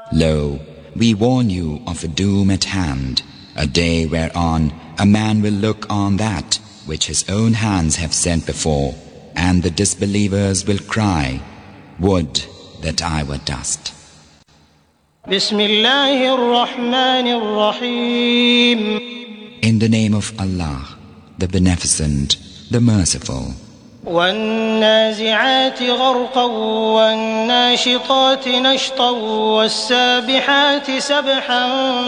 Lo, we warn you of a doom at hand, a day whereon a man will look on that which his own hands have sent before, and the disbelievers will cry, Would that I were dust. بسم الله الرحمن الرحيم. In the name of Allah, the Beneficent, the Merciful. والنازعات غرقا والناشطات نشطا والسابحات سبحا